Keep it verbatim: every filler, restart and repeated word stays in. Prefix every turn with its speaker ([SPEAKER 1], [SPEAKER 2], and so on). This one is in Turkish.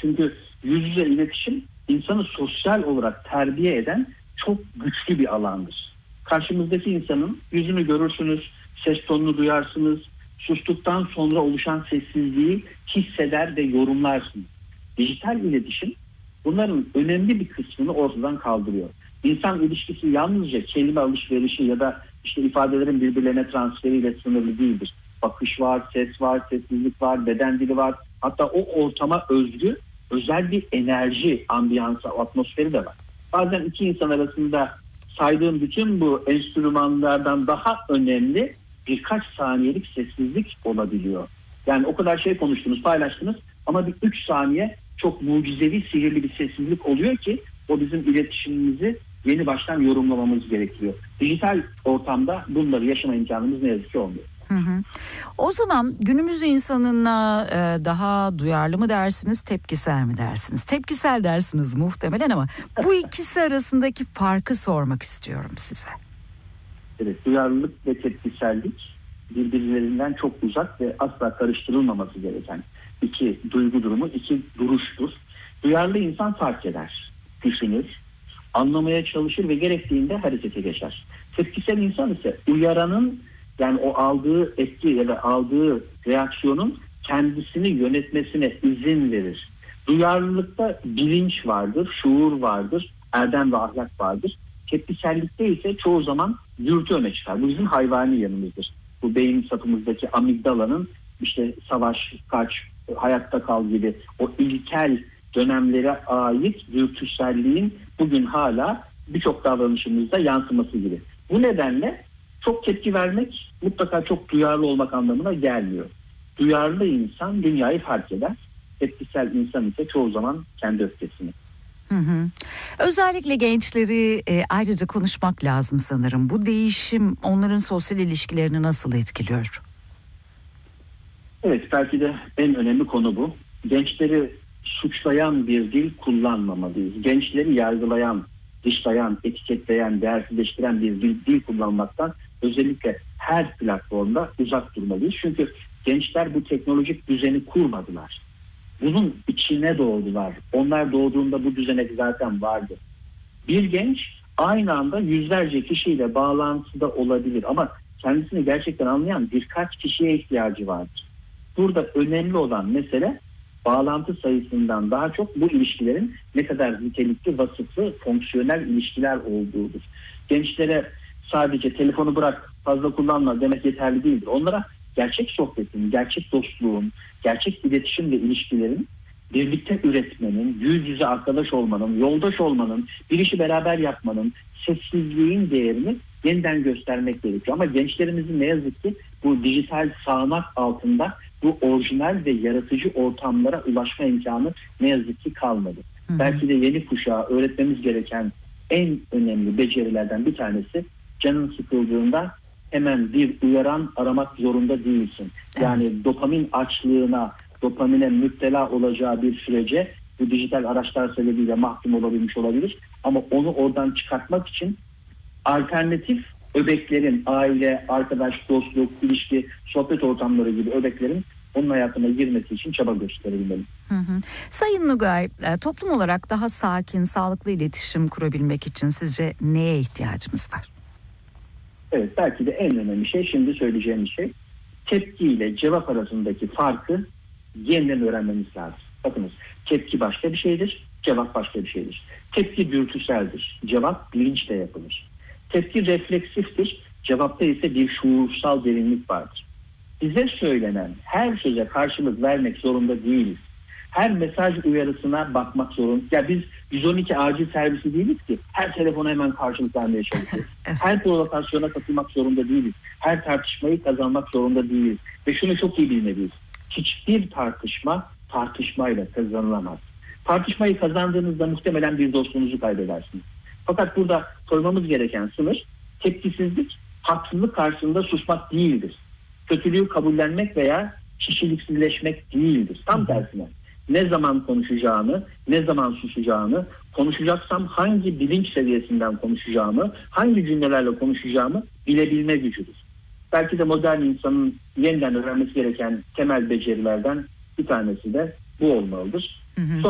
[SPEAKER 1] Çünkü yüz yüze iletişim insanı sosyal olarak terbiye eden çok güçlü bir alandır. Karşımızdaki insanın yüzünü görürsünüz, ses tonunu duyarsınız, sustuktan sonra oluşan sessizliği hisseder ve yorumlarsınız. Dijital iletişim bunların önemli bir kısmını ortadan kaldırıyor. İnsan ilişkisi yalnızca kelime alışverişi ya da işte ifadelerin birbirlerine transferiyle sınırlı değildir. Bakış var, ses var, sessizlik var, beden dili var. Hatta o ortama özgü özel bir enerji, ambiyansı, atmosferi de var. Bazen iki insan arasında saydığım bütün bu enstrümanlardan daha önemli birkaç saniyelik sessizlik olabiliyor. Yani o kadar şey konuştunuz, paylaştınız ama bir üç saniye çok mucizevi, sihirli bir sessizlik oluyor ki o bizim iletişimimizi yeni baştan yorumlamamız gerekiyor. Dijital ortamda bunları yaşama imkanımız ne yazık ki olmuyor.
[SPEAKER 2] Hı hı. O zaman günümüz insanına e, daha duyarlı mı dersiniz, tepkisel mi dersiniz? Tepkisel dersiniz muhtemelen ama bu ikisi arasındaki farkı sormak istiyorum size.
[SPEAKER 1] Evet, duyarlılık ve tepkisellik birbirlerinden çok uzak ve asla karıştırılmaması gereken iki duygu durumu, iki duruştur. Duyarlı insan fark eder, düşünür, anlamaya çalışır ve gerektiğinde harekete geçer. Tepkisel insan ise uyaranın, yani o aldığı etki ya da aldığı reaksiyonun kendisini yönetmesine izin verir. Duyarlılıkta bilinç vardır, şuur vardır, erdem ve ahlak vardır. Tepkisellikte ise çoğu zaman dürtü öne çıkar. Bu bizim hayvani yanımızdır. Bu beyin sapımızdaki amigdalanın işte savaş, kaç, hayatta kal gibi o ilkel dönemlere ait dürtüselliğin bugün hala birçok davranışımızda yansıması gibi. Bu nedenle çok tepki vermek mutlaka çok duyarlı olmak anlamına gelmiyor. Duyarlı insan dünyayı fark eder. Tepkisel insan ise çoğu zaman kendi öfkesini.
[SPEAKER 2] Hı hı. Özellikle gençleri e, ayrıca konuşmak lazım sanırım. Bu değişim onların sosyal ilişkilerini nasıl etkiliyor?
[SPEAKER 1] Evet, belki de en önemli konu bu. Gençleri suçlayan bir dil kullanmamalıyız. Gençleri yargılayan, dışlayan, etiketleyen, değersizleştiren bir dil, dil kullanmaktan özellikle her platformda uzak durmalıyız. Çünkü gençler bu teknolojik düzeni kurmadılar. Bunun içine doğdular. Onlar doğduğunda bu düzenek zaten vardı. Bir genç aynı anda yüzlerce kişiyle bağlantıda olabilir ama kendisini gerçekten anlayan birkaç kişiye ihtiyacı vardır. Burada önemli olan mesele bağlantı sayısından daha çok bu ilişkilerin ne kadar nitelikli, vasıflı, fonksiyonel ilişkiler olduğudur. Gençlere sadece telefonu bırak, fazla kullanma demek yeterli değildir. Onlara gerçek sohbetin, gerçek dostluğun, gerçek iletişim ve ilişkilerin, birlikte üretmenin, yüz yüze arkadaş olmanın, yoldaş olmanın, bir işi beraber yapmanın, sessizliğin değerini yeniden göstermek gerekiyor. Ama gençlerimizin ne yazık ki bu dijital sağanak altında bu orijinal ve yaratıcı ortamlara ulaşma imkanı ne yazık ki kalmadı. Hı hı. Belki de yeni kuşağa öğretmemiz gereken en önemli becerilerden bir tanesi, canın sıkıldığında hemen bir uyaran aramak zorunda değilsin. Yani evet. Dopamin açlığına, dopamine müptela olacağı bir sürece bu dijital araçlar sebebiyle mahkum olabilmiş olabilir. Ama onu oradan çıkartmak için alternatif öbeklerin, aile, arkadaş, dostluk, ilişki, sohbet ortamları gibi öbeklerin onun hayatına girmesi için çaba gösterebilmeli.
[SPEAKER 2] Hı hı. Sayın Nugay, toplum olarak daha sakin, sağlıklı iletişim kurabilmek için sizce neye ihtiyacımız var?
[SPEAKER 1] Evet, belki de en önemli şey, şimdi söyleyeceğim şey, tepki ile cevap arasındaki farkı yeniden öğrenmemiz lazım. Bakınız, tepki başka bir şeydir, cevap başka bir şeydir. Tepki dürtüseldir, cevap bilinçle yapılır. Tepki refleksiftir, cevapta ise bir şuursal derinlik vardır. Bize söylenen her söze karşılık vermek zorunda değiliz. Her mesaj uyarısına bakmak zorunda. Ya biz yüz on iki acil servisi değiliz ki her telefona hemen karşılık vermeye çalışıyoruz. Her provokasyona katılmak zorunda değiliz. Her tartışmayı kazanmak zorunda değiliz. Ve şunu çok iyi bilmeliyiz. Hiçbir tartışma tartışmayla kazanılamaz. Tartışmayı kazandığınızda muhtemelen bir dostunuzu kaybedersiniz. Fakat burada koymamız gereken sınır, tepkisizlik haksızlık karşısında susmak değildir. Kötülüğü kabullenmek veya kişiliksizleşmek değildir. Tam tersine. Ne zaman konuşacağını, ne zaman susacağını, konuşacaksam hangi bilinç seviyesinden konuşacağımı, hangi cümlelerle konuşacağımı bilebilme gücüdür. Belki de modern insanın yeniden öğrenmesi gereken temel becerilerden bir tanesi de bu olmalıdır. Hı hı.